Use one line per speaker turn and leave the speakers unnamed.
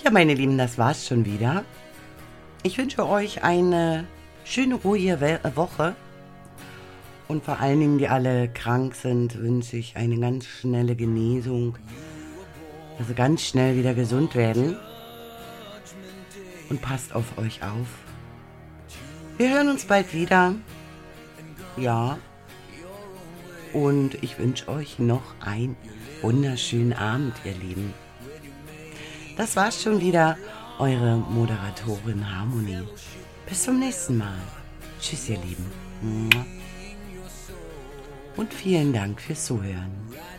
Ja, meine Lieben, das war's schon wieder. Ich wünsche euch eine schöne, ruhige Woche. Und vor allen Dingen, die alle krank sind, wünsche ich eine ganz schnelle Genesung. Also ganz schnell wieder gesund werden. Und passt auf euch auf. Wir hören uns bald wieder. Ja. Und ich wünsche euch noch einen wunderschönen Abend, ihr Lieben. Das war's schon wieder, eure Moderatorin Harmonie. Bis zum nächsten Mal. Tschüss, ihr Lieben. Und vielen Dank fürs Zuhören.